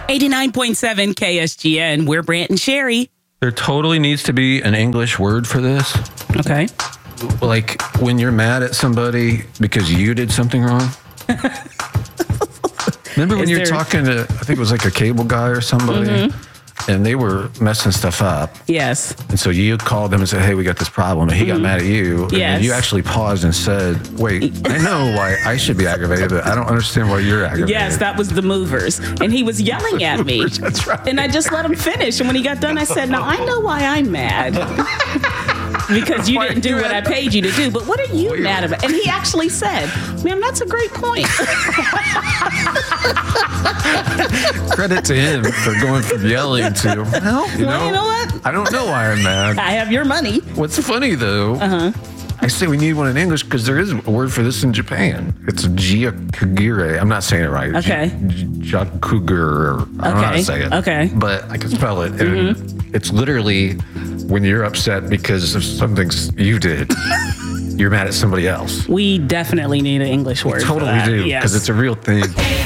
89.7 KSGN. We're Brant and Sherry. There totally needs to be an English word for this. Okay. Like when you're mad at somebody because you did something wrong. Remember when you're talking to, I think it was like a cable guy or somebody, and they were messing stuff up. Yes. And so you called them and said, hey, we got this problem. And he got mad at you. And Yes. then you actually paused and said, wait, I know why I should be aggravated, but I don't understand why you're aggravated. Yes, that was the Movers. And he was yelling at me. That's right. And I just let him finish. And when he got done, I said, now I know why I'm mad. Because you didn't do what I paid you to do. But what are you mad about? And he actually said, ma'am, that's a great point. Credit to him for going from yelling to, well, you know what? I don't know why I'm mad. I have your money. What's funny, though, I say we need one in English because there is a word for this in Japan. It's gyakugire. I'm not saying it right. Okay. Gyakugire. I don't know how to say it. Okay. But I can spell it. And it's literally when you're upset because of something you did. You're mad at somebody else. We definitely need an English word. Totally for that. do. Because Yes. it's a real thing.